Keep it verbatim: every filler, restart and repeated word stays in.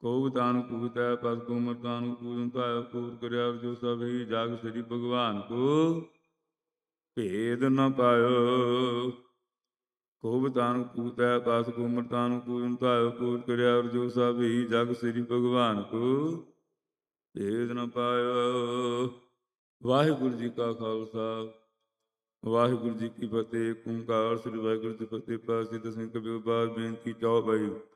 Q ਤਾਨ ਕੂਤੈ ਪਸ ਕੁਮਰ ਤਾਨ ਪੂਜਨ ਧਾਇ ਪੂਰ ਕਰਿਆ ਜੋ ਸਭੀ ਜਗ ਸ੍ਰੀ ਭਗਵਾਨ ਕੋ ਭੇਦ ਨ ਪਾਇਓ। ਕਉ ਤਾਨ ਕੂਤੈ ਪਸ ਕੁਮਰ ਤਾਨ ਪੂਜਨ ਧਾਇ ਪੂਰ ਕਰਿਆ ਜੋ ਸਭੀ ਜਗ ਸ੍ਰੀ ਭਗਵਾਨ ਕੋ ਭੇਦ ਨ ਪਾਇਓ। ਵਾਹਿਗੁਰੂ ਜੀ ਕਾ ਖਾਲਸਾ ਵਾਹਿਗੁਰੂ ਜੀ ਕੀ ਫਤਿਹ। ਓਂਕਾਰ ਸ੍ਰੀ ਵਾਹਿਗੁਰੂ ਜੀ ਫਤਿਹ। ਪਾਤਸ਼ਾਹੀ ਦਸਵੇਂ ਕਬੀਰ ਬਾਰ ਬੇਨਤੀ ਚੌਪਈ।